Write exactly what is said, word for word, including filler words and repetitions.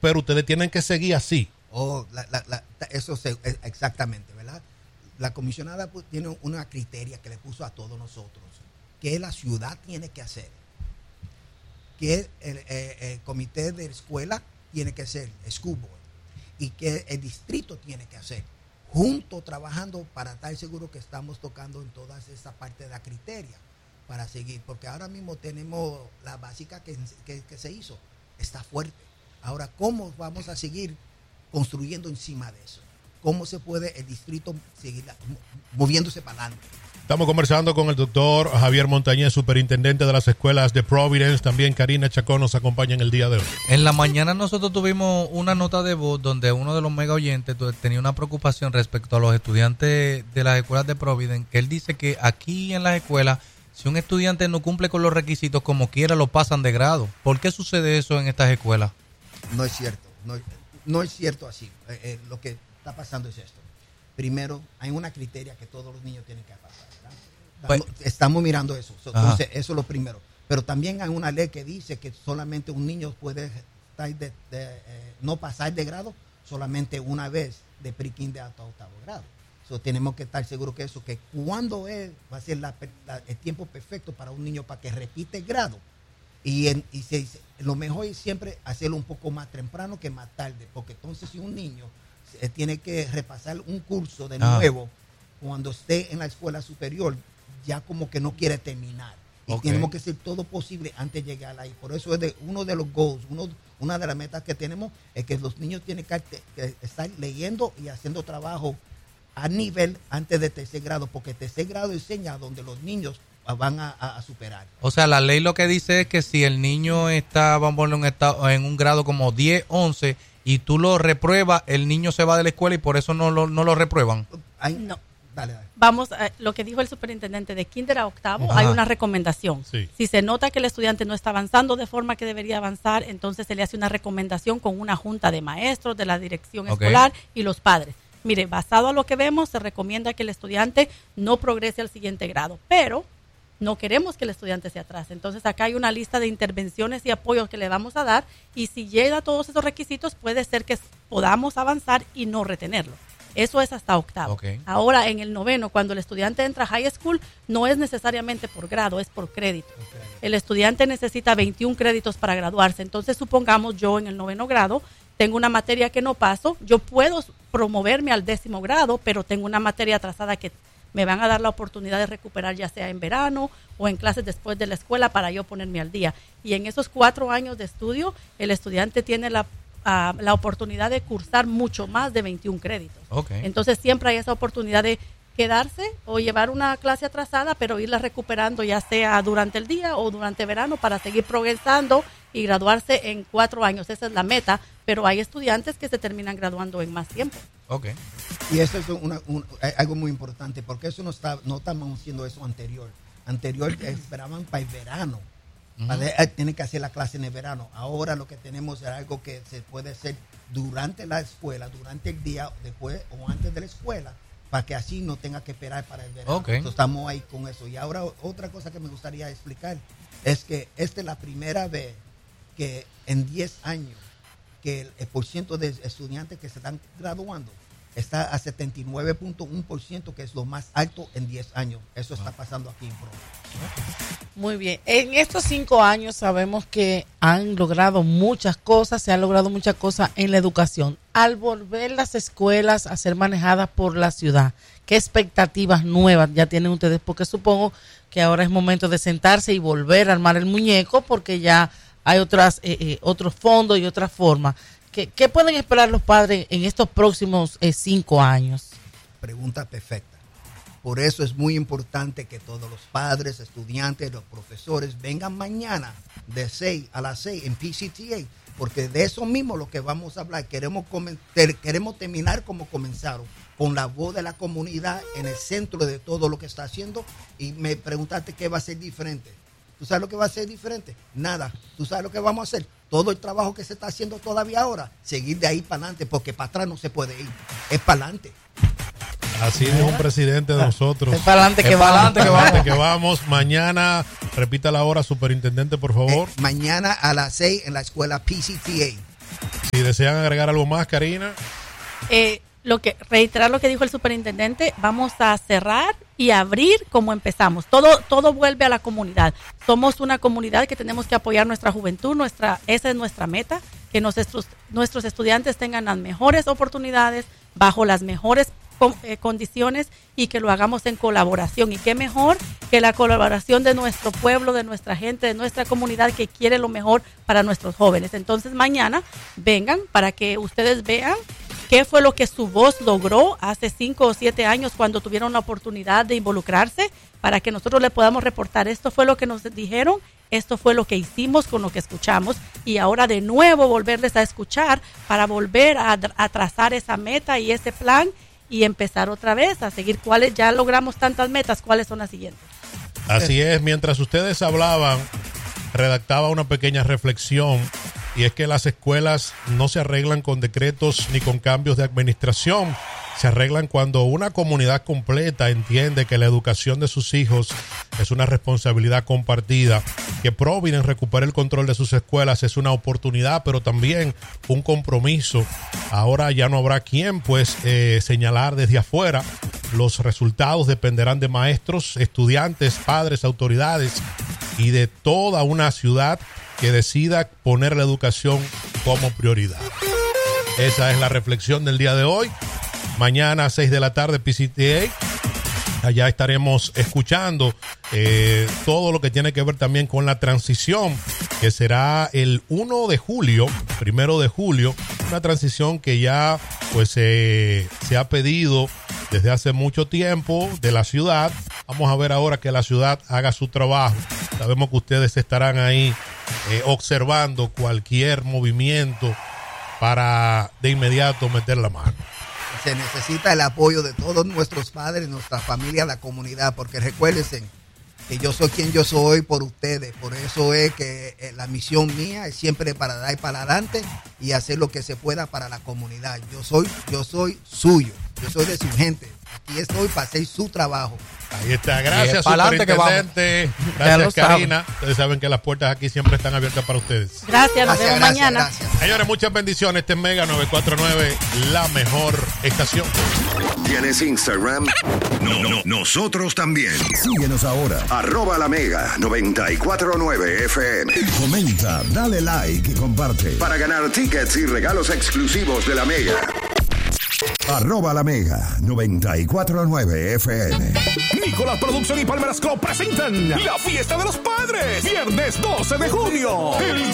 pero ustedes tienen que seguir así. Oh, la, la, la, eso se, exactamente, ¿verdad? La comisionada tiene una criteria que le puso a todos nosotros, que la ciudad tiene que hacer, que el, el, el comité de escuela tiene que hacer, school board, y que el distrito tiene que hacer, juntos trabajando para estar seguro que estamos tocando en todas esa parte de la criteria para seguir, porque ahora mismo tenemos la básica que, que, que se hizo, está fuerte. Ahora, ¿cómo vamos a seguir construyendo encima de eso? ¿Cómo se puede el distrito seguir moviéndose para adelante? Estamos conversando con el doctor Javier Montañez, superintendente de las escuelas de Providence. También Karina Chacón nos acompaña en el día de hoy. En la mañana nosotros tuvimos una nota de voz donde uno de los mega oyentes tenía una preocupación respecto a los estudiantes de las escuelas de Providence, que él dice que aquí en las escuelas, si un estudiante no cumple con los requisitos, como quiera lo pasan de grado. ¿Por qué sucede eso en estas escuelas? No es cierto, no, no es cierto así. Eh, eh, lo que está pasando es esto. Primero, hay una criteria que todos los niños tienen que pasar. Estamos, pues, estamos mirando eso. Entonces, eso es lo primero. Pero también hay una ley que dice que solamente un niño puede estar de, de, eh, no pasar de grado solamente una vez de pre-kinder hasta octavo grado. So, tenemos que estar seguros que eso, que cuando es, va a ser la, la, el tiempo perfecto para un niño para que repite el grado. Y, en, y se, lo mejor es siempre hacerlo un poco más temprano que más tarde, porque entonces si un niño eh, tiene que repasar un curso de ah. nuevo cuando esté en la escuela superior, ya como que no quiere terminar. Y okay. tenemos que hacer todo posible antes de llegar ahí. Por eso es de uno de los goals, uno, una de las metas que tenemos es que los niños tienen que, que estar leyendo y haciendo trabajo a nivel antes de tercer grado, porque tercer grado enseña donde los niños van a, a, a superar. O sea, la ley lo que dice es que si el niño está, vamos a ponerlo en, estado, en un grado como diez, once, y tú lo repruebas, el niño se va de la escuela y por eso no lo, no lo reprueban. Ay, no. Dale, dale. Vamos a lo que dijo el superintendente de kinder a octavo. Ajá. Hay una recomendación. Sí. Si se nota que el estudiante no está avanzando de forma que debería avanzar, entonces se le hace una recomendación con una junta de maestros, de la dirección okay. escolar y los padres. Mire, basado a lo que vemos, se recomienda que el estudiante no progrese al siguiente grado, pero no queremos que el estudiante se atrase. Entonces acá hay una lista de intervenciones y apoyos que le vamos a dar, y si llega a todos esos requisitos, puede ser que podamos avanzar y no retenerlo. Eso es hasta octavo. Okay. Ahora, en el noveno, cuando el estudiante entra a high school, no es necesariamente por grado, es por crédito. Okay. El estudiante necesita veintiún créditos para graduarse. Entonces, supongamos yo en el noveno grado tengo una materia que no paso, yo puedo promoverme al décimo grado, pero tengo una materia atrasada que me van a dar la oportunidad de recuperar, ya sea en verano o en clases después de la escuela, para yo ponerme al día. Y en esos cuatro años de estudio, el estudiante tiene la Uh, la oportunidad de cursar mucho más de veintiún créditos. Okay. Entonces siempre hay esa oportunidad de quedarse o llevar una clase atrasada, pero irla recuperando ya sea durante el día o durante verano para seguir progresando y graduarse en cuatro años. Esa es la meta, pero hay estudiantes que se terminan graduando en más tiempo. Okay. Y eso es una, un, algo muy importante, porque eso no está, no estamos haciendo eso anterior. Anterior esperaban para el verano. Uh-huh. Tienen que hacer la clase en el verano. Ahora lo que tenemos es algo que se puede hacer durante la escuela, durante el día, después o antes de la escuela, para que así no tenga que esperar para el verano. Okay. Entonces, estamos ahí con eso. Y ahora otra cosa que me gustaría explicar es que esta es la primera vez que en diez años que el, el por ciento de estudiantes que se están graduando está a setenta y nueve punto uno por ciento, que es lo más alto en diez años. Eso está pasando aquí en Providence. Muy bien. En estos cinco años sabemos que han logrado muchas cosas, se han logrado muchas cosas en la educación. Al volver las escuelas a ser manejadas por la ciudad, ¿qué expectativas nuevas ya tienen ustedes? Porque supongo que ahora es momento de sentarse y volver a armar el muñeco, porque ya hay otras eh, eh, otros fondos y otras formas. ¿Qué, ¿Qué pueden esperar los padres en estos próximos eh, cinco años? Pregunta perfecta. Por eso es muy importante que todos los padres, estudiantes, los profesores vengan mañana de seis a las seis en P C T A, porque de eso mismo lo que vamos a hablar. Queremos, ter, queremos terminar como comenzaron, con la voz de la comunidad en el centro de todo lo que está haciendo. Y me preguntaste qué va a ser diferente. ¿Tú sabes lo que va a ser diferente? Nada. ¿Tú sabes lo que vamos a hacer? Todo el trabajo que se está haciendo todavía ahora, seguir de ahí para adelante, porque para atrás no se puede ir. Es para adelante. Así dijo un presidente de nosotros. Es para adelante que, va, que vamos. que vamos. Mañana, repita la hora, superintendente, por favor. Eh, mañana a las seis en la escuela P C T A. Si desean agregar algo más, Karina. Eh, lo que reiterar lo que dijo el superintendente, vamos a cerrar y abrir como empezamos. Todo todo vuelve a la comunidad. Somos una comunidad que tenemos que apoyar nuestra juventud, nuestra esa es nuestra meta, que nuestros nuestros estudiantes tengan las mejores oportunidades bajo las mejores con, eh, condiciones y que lo hagamos en colaboración. Y qué mejor que la colaboración de nuestro pueblo, de nuestra gente, de nuestra comunidad que quiere lo mejor para nuestros jóvenes. Entonces mañana vengan para que ustedes vean qué fue lo que su voz logró hace cinco o siete años cuando tuvieron la oportunidad de involucrarse, para que nosotros le podamos reportar, esto fue lo que nos dijeron, esto fue lo que hicimos con lo que escuchamos, y ahora de nuevo volverles a escuchar para volver a, a trazar esa meta y ese plan y empezar otra vez a seguir cuáles, ya logramos tantas metas, cuáles son las siguientes. Así es, mientras ustedes hablaban, redactaba una pequeña reflexión. Y es que las escuelas no se arreglan con decretos ni con cambios de administración. Se arreglan cuando una comunidad completa entiende que la educación de sus hijos es una responsabilidad compartida. Que Providence recupere el control de sus escuelas es una oportunidad, pero también un compromiso. Ahora ya no habrá quien pues eh, señalar desde afuera. Los resultados dependerán de maestros, estudiantes, padres, autoridades y de toda una ciudad que decida poner la educación como prioridad. Esa es la reflexión del día de hoy. Mañana a seis de la tarde, P C T A. Allá estaremos escuchando eh, todo lo que tiene que ver también con la transición, que será el primero de julio, primero de julio, una transición que ya pues eh, se ha pedido desde hace mucho tiempo de la ciudad. Vamos a ver ahora que la ciudad haga su trabajo. Sabemos que ustedes estarán ahí eh, observando cualquier movimiento para de inmediato meter la mano. Se necesita el apoyo de todos nuestros padres, nuestra familia, la comunidad, porque recuérdense que yo soy quien yo soy por ustedes. Por eso es que eh, la misión mía es siempre para dar para adelante y hacer lo que se pueda para la comunidad. Yo soy, yo soy suyo, yo soy de su gente. Aquí estoy para hacer su trabajo. Ahí está, gracias superintendente, gracias Karina. Ustedes saben que las puertas aquí siempre están abiertas para ustedes. Gracias, nos vemos mañana. Gracias. Señores, muchas bendiciones. Este es Mega novecientos cuarenta y nueve, la mejor estación. ¿Tienes Instagram? No, no, nosotros también. Síguenos ahora. Arroba la Mega noventa y cuatro nueve F M. Comenta, dale like y comparte. Para ganar tickets y regalos exclusivos de la Mega. Arroba la Mega noventa y cuatro nueve F M. Nicolás Producción y Palmeras Co presentan la Fiesta de los Padres. Viernes doce de junio. El